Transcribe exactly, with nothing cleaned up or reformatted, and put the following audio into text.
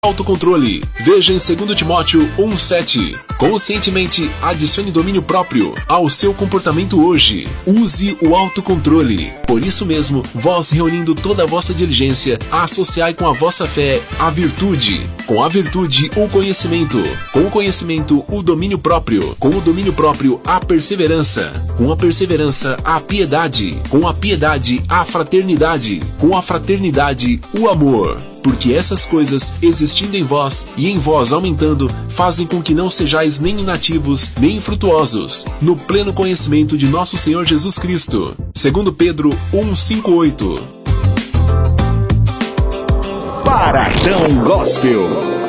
Autocontrole. Veja em dois Timóteo um, sete. Conscientemente adicione domínio próprio ao seu comportamento hoje. Use o autocontrole. Por isso mesmo, vós reunindo toda a vossa diligência, associai com a vossa fé a virtude. Com a virtude, o conhecimento. Com o conhecimento, o domínio próprio. Com o domínio próprio, a perseverança. Com a perseverança, a piedade. Com a piedade, a fraternidade. Com a fraternidade, o amor. Porque essas coisas, existindo em vós e em vós aumentando, fazem com que não sejais nem inativos, nem infrutuosos, no pleno conhecimento de nosso Senhor Jesus Cristo. Segundo Pedro um, cinco, oito. Paradão Gospel.